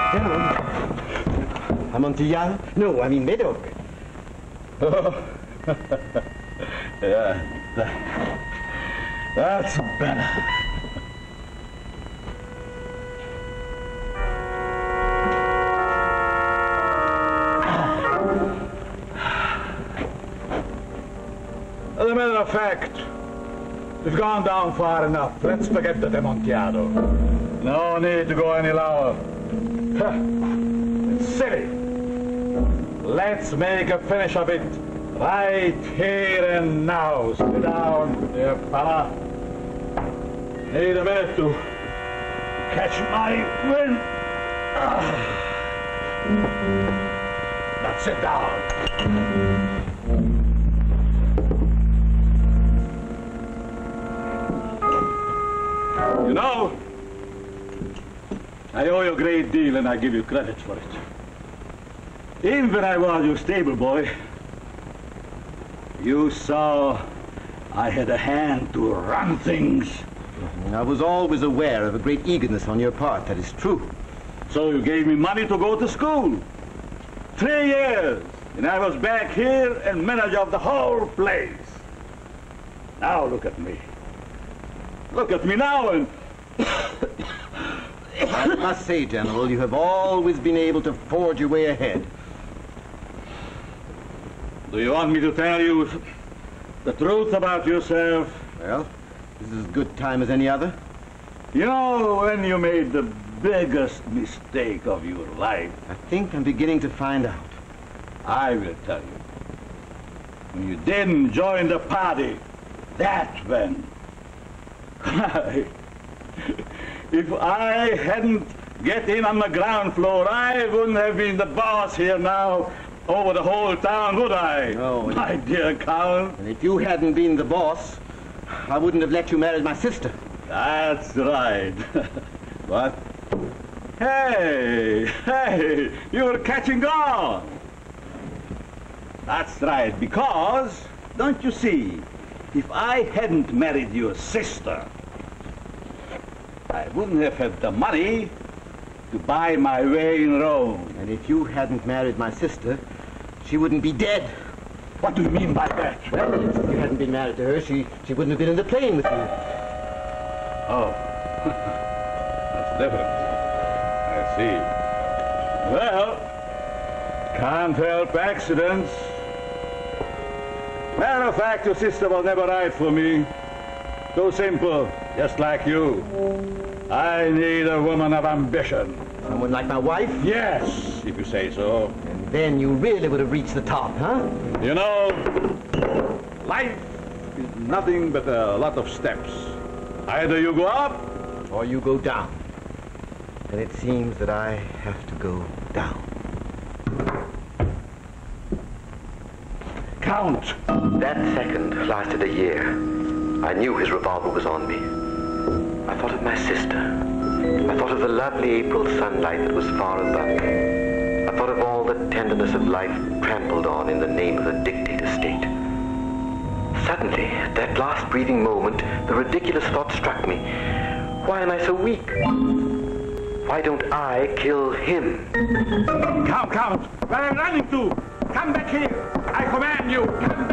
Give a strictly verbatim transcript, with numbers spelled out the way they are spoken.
General. Amontillado? No, I mean Medoc. Oh. Yeah, that, that's better. As a matter of fact, we've gone down far enough. Let's forget the Amontillado. No need to go any lower. It's silly. Let's make a finish of it right here and now. Sit down, dear fella. Need a minute to catch my wind. Now sit down. You know, I owe you a great deal and I give you credit for it. Even when I was your stable boy, you saw I had a hand to run things. I was always aware of a great eagerness on your part, that is true. So you gave me money to go to school. Three years, and I was back here and manager of the whole place. Now look at me. Look at me now and... I must say, General, you have always been able to forge your way ahead. Do you want me to tell you the truth about yourself? Well, this is as good time as any other. You know, when you made the biggest mistake of your life, I think I'm beginning to find out. I will tell you. When you didn't join the party, that's when. If I hadn't get in on the ground floor, I wouldn't have been the boss here now over the whole town, would I? No. My dear Count. And if you hadn't been the boss, I wouldn't have let you marry my sister. That's right. What? Hey, hey, you're catching on. That's right, because, don't you see, if I hadn't married your sister, I wouldn't have had the money to buy my way in Rome. And if you hadn't married my sister, she wouldn't be dead. What do you mean by that? Well, if you hadn't been married to her, she, she wouldn't have been in the plane with you. Oh, that's different. I see. Well, can't help accidents. Matter of fact, your sister was never right for me. So simple, just like you. I need a woman of ambition. Someone like my wife? Yes, if you say so. And then you really would have reached the top, huh? You know, life is nothing but a lot of steps. Either you go up, or you go down. And it seems that I have to go down. Count. That second lasted a year. I knew his revolver was on me. I thought of my sister. I thought of the lovely April sunlight that was far above me. I thought of all the tenderness of life trampled on in the name of a dictator state. Suddenly, at that last breathing moment, the ridiculous thought struck me. Why am I so weak? Why don't I kill him? Count, Count, where are you running to? Come back here. I command you. Come